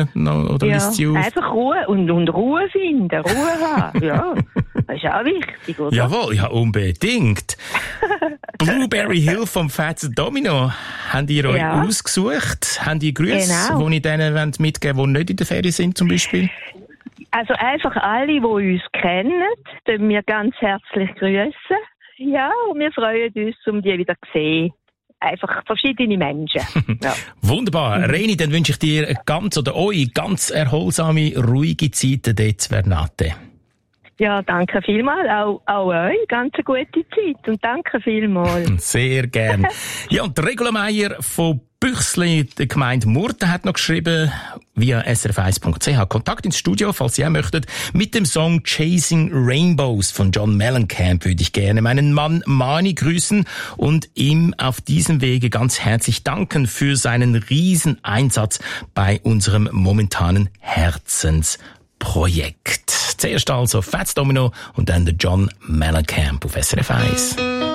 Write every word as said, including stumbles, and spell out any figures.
Ruhe noch, oder ja, ist sie auf? Einfach Ruhe und, und Ruhe finden, Ruhe haben, ja. Das ist auch wichtig, oder? Jawohl, ja, unbedingt. Blueberry Hill vom Fats Domino. Habt ihr euch Ja. ausgesucht? Habt ihr Grüße, Genau. die ich denen mitgeben wollt, die nicht in der Ferien sind, zum Beispiel? Also einfach alle, die uns kennen, dürfen wir ganz herzlich grüßen. Ja, und wir freuen uns, um die wieder zu sehen. Einfach verschiedene Menschen. Ja. Wunderbar. Mhm. Reni, dann wünsche ich dir eine ganz oder euch ganz erholsame, ruhige Zeit dort zu Vernate. Ja, danke vielmals. Auch, auch euch. Ganz eine gute Zeit. Und danke vielmals. Sehr gern. Ja, und Regula Meier von Büchsli, der Gemeinde Murten, hat noch geschrieben, via s r f eins punkt c h, Kontakt ins Studio, falls Sie auch möchtet, mit dem Song Chasing Rainbows von John Mellencamp würde ich gerne meinen Mann Mani grüßen und ihm auf diesem Wege ganz herzlich danken für seinen riesen Einsatz bei unserem momentanen Herzensprojekt. Zuerst also Fats Domino und dann der John Mellencamp auf S R F eins.